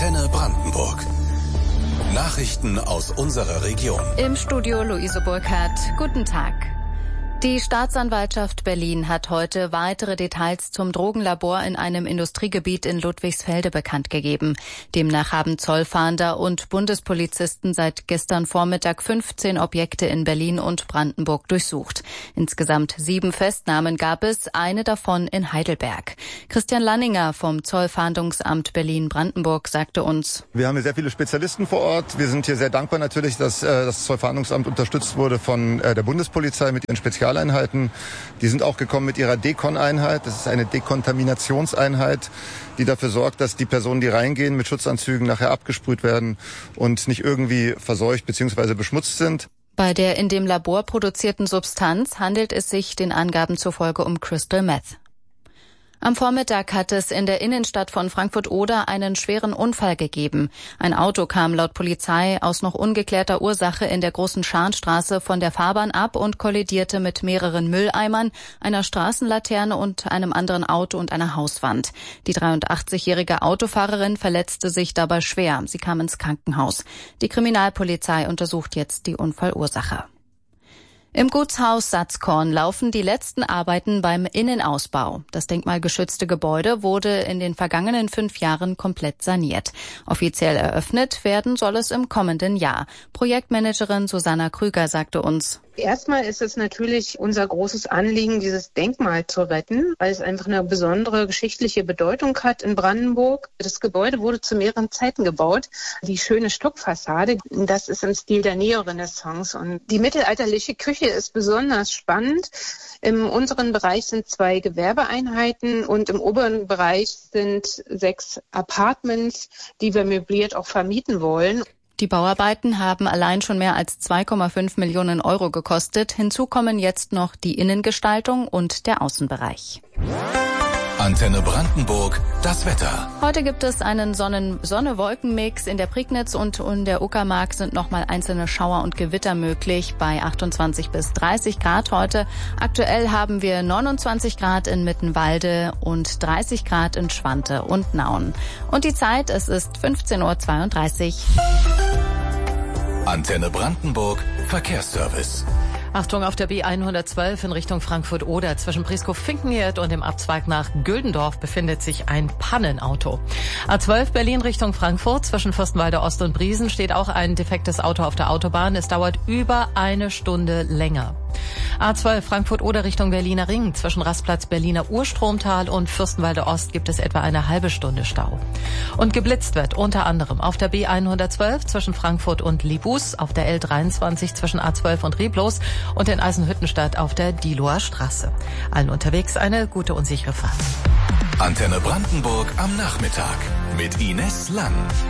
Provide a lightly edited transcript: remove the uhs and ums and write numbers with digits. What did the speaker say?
Antenne Brandenburg. Nachrichten aus unserer Region. Im Studio Luise Burkhardt. Guten Tag. Die Staatsanwaltschaft Berlin hat heute weitere Details zum Drogenlabor in einem Industriegebiet in Ludwigsfelde bekannt gegeben. Demnach haben Zollfahnder und Bundespolizisten seit gestern Vormittag 15 Objekte in Berlin und Brandenburg durchsucht. Insgesamt 7 Festnahmen gab es, eine davon in Heidelberg. Christian Lanninger vom Zollfahndungsamt Berlin-Brandenburg sagte uns: Wir haben hier sehr viele Spezialisten vor Ort. Wir sind hier sehr dankbar natürlich, dass das Zollfahndungsamt unterstützt wurde von der Bundespolizei mit ihren Spezialeinheiten. Die sind auch gekommen mit ihrer Dekon-Einheit. Das ist eine Dekontaminationseinheit, die dafür sorgt, dass die Personen, die reingehen, mit Schutzanzügen nachher abgesprüht werden und nicht irgendwie verseucht bzw. beschmutzt sind. Bei der in dem Labor produzierten Substanz handelt es sich den Angaben zufolge um Crystal Meth. Am Vormittag hat es in der Innenstadt von Frankfurt-Oder einen schweren Unfall gegeben. Ein Auto kam laut Polizei aus noch ungeklärter Ursache in der Großen Scharnstraße von der Fahrbahn ab und kollidierte mit mehreren Mülleimern, einer Straßenlaterne und einem anderen Auto und einer Hauswand. Die 83-jährige Autofahrerin verletzte sich dabei schwer. Sie kam ins Krankenhaus. Die Kriminalpolizei untersucht jetzt die Unfallursache. Im Gutshaus Satzkorn laufen die letzten Arbeiten beim Innenausbau. Das denkmalgeschützte Gebäude wurde in den vergangenen 5 Jahren komplett saniert. Offiziell eröffnet werden soll es im kommenden Jahr. Projektmanagerin Susanna Krüger sagte uns: Erstmal ist es natürlich unser großes Anliegen, dieses Denkmal zu retten, weil es einfach eine besondere geschichtliche Bedeutung hat in Brandenburg. Das Gebäude wurde zu mehreren Zeiten gebaut. Die schöne Stuckfassade, das ist im Stil der Neorenaissance. Und die mittelalterliche Küche ist besonders spannend. Im unteren Bereich sind 2 Gewerbeeinheiten und im oberen Bereich sind 6 Apartments, die wir möbliert auch vermieten wollen. Die Bauarbeiten haben allein schon mehr als 2,5 Millionen Euro gekostet. Hinzu kommen jetzt noch die Innengestaltung und der Außenbereich. Antenne Brandenburg, das Wetter. Heute gibt es einen Sonne-Wolken-Mix. In der Prignitz und in der Uckermark sind nochmal einzelne Schauer und Gewitter möglich bei 28 bis 30 Grad heute. Aktuell haben wir 29 Grad in Mittenwalde und 30 Grad in Schwante und Nauen. Und die Zeit, es ist 15:32 Uhr. Antenne Brandenburg, Verkehrsservice. Achtung, auf der B112 in Richtung Frankfurt-Oder zwischen Priskow-Finkenhirt und dem Abzweig nach Güldendorf befindet sich ein Pannenauto. A12 Berlin Richtung Frankfurt zwischen Fürstenwalde Ost und Briesen steht auch ein defektes Auto auf der Autobahn. Es dauert über 1 Stunde länger. A12 Frankfurt-Oder Richtung Berliner Ring zwischen Rastplatz Berliner Urstromtal und Fürstenwalde Ost gibt es etwa eine halbe Stunde Stau. Und geblitzt wird unter anderem auf der B112 zwischen Frankfurt und Liebus, auf der L23 zwischen A12 und Reblos und in Eisenhüttenstadt auf der Diehloer Straße. Allen unterwegs eine gute und sichere Fahrt. Antenne Brandenburg am Nachmittag mit Ines Lang.